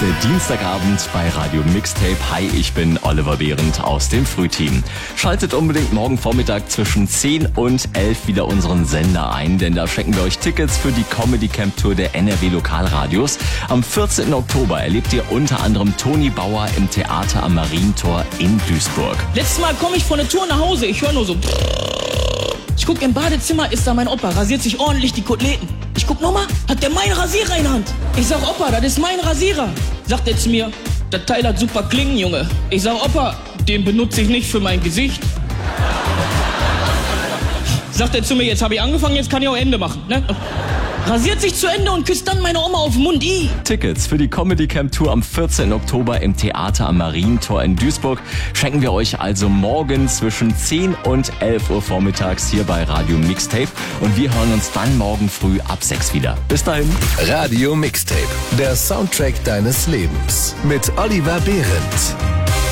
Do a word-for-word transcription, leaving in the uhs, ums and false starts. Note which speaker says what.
Speaker 1: der Dienstagabend bei Radio Mixtape. Hi, ich bin Oliver Behrendt aus dem Frühteam. Schaltet unbedingt morgen Vormittag zwischen zehn und elf wieder unseren Sender ein, denn da schenken wir euch Tickets für die Comedy Camp Tour der N R W Lokalradios. Am vierzehnten Oktober erlebt ihr unter anderem Toni Bauer im Theater am Marientor in Duisburg.
Speaker 2: Letztes Mal komme ich von der Tour nach Hause, ich höre nur so... Ich guck im Badezimmer, ist da mein Opa, rasiert sich ordentlich die Koteletten. Ich guck nochmal, hat der meinen Rasierer in der Hand. Ich sag, Opa, das ist mein Rasierer. Sagt er zu mir, das Teil hat super Klingen, Junge. Ich sag, Opa, den benutze ich nicht für mein Gesicht. Sagt er zu mir, jetzt habe ich angefangen, jetzt kann ich auch Ende machen, ne? Rasiert sich zu Ende und küsst dann meine Oma auf den Mund. I.
Speaker 1: Tickets für die Comedy Camp Tour am vierzehnten Oktober im Theater am Marientor in Duisburg schenken wir euch also morgen zwischen zehn und elf Uhr vormittags hier bei Radio Mixtape. Und wir hören uns dann morgen früh ab sechs wieder. Bis dahin.
Speaker 3: Radio Mixtape, der Soundtrack deines Lebens mit Oliver Behrendt.